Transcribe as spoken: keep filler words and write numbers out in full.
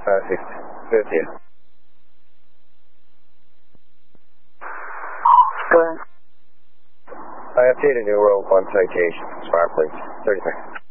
five six thirteen. Go ahead. I updated New World one citation. Smart, please. thirty seconds.